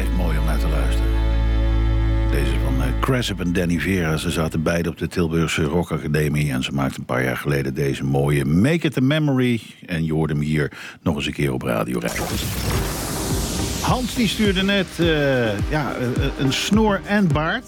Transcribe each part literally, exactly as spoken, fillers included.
blijft mooi om naar te luisteren. Deze van uh, Cressip en Danny Vera. Ze zaten beide op de Tilburgse Rock Academie. En ze maakten een paar jaar geleden deze mooie Make It a Memory. En je hoorde hem hier nog eens een keer op Radio Rijnmond. Hans die stuurde net uh, ja, een snor en baard.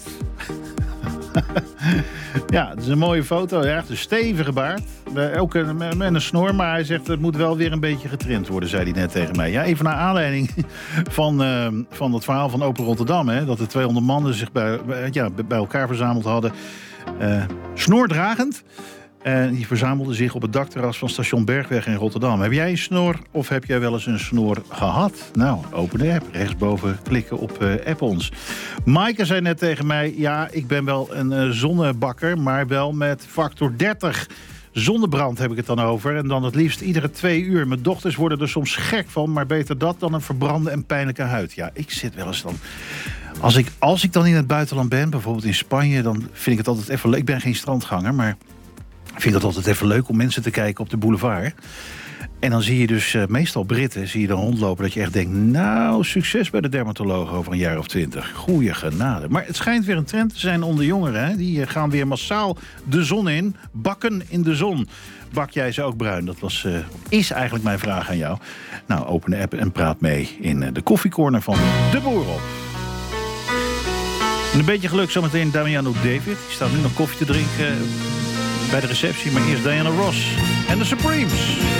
Ja, het is een mooie foto. Ja, echt een stevige baard. Ook een, met een snor, maar hij zegt het moet wel weer een beetje getrimd worden, zei hij net tegen mij. Ja, even naar aanleiding van, uh, van het verhaal van Open Rotterdam. Hè, dat er tweehonderd mannen zich bij, bij, ja, bij elkaar verzameld hadden. Uh, snoordragend. En die verzamelden zich op het dakterras van station Bergweg in Rotterdam. Heb jij een snor of heb jij wel eens een snor gehad? Nou, open de app. Rechtsboven klikken op uh, app ons. Maaike zei net tegen mij, ja, ik ben wel een uh, zonnebakker, maar wel met factor dertig. Zonnebrand heb ik het dan over. En dan het liefst iedere twee uur. Mijn dochters worden er soms gek van, maar beter dat dan een verbrande en pijnlijke huid. Ja, ik zit wel eens dan... Als ik, als ik dan in het buitenland ben, bijvoorbeeld in Spanje, dan vind ik het altijd even leuk. Ik ben geen strandganger, maar... Ik vind het altijd even leuk om mensen te kijken op de boulevard. En dan zie je dus uh, meestal Britten, zie je dan rondlopen dat je echt denkt... nou, succes bij de dermatoloog over een jaar of twintig. Goeie genade. Maar het schijnt weer een trend te zijn onder jongeren. Hè? Die uh, gaan weer massaal de zon in. Bakken in de zon. Bak jij ze ook bruin? Dat was, uh, is eigenlijk mijn vraag aan jou. Nou, open de app en praat mee in uh, de koffiecorner van De Boer op. En een beetje geluk zometeen Damiano David. Die staat nu nog koffie te drinken... bij de receptie, maar eerst Diana Ross en de Supremes.